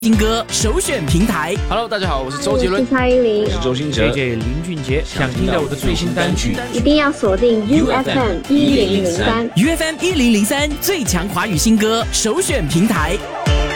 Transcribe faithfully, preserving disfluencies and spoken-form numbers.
新歌首选平台。 Hello， 大家好，我是周杰伦， 我是蔡依林， 我是周兴哲 J J 林俊杰。想听到我的最新单曲， 一定要锁定 U F M 一零零三 U F M 一零零三最强华语新歌首选平台。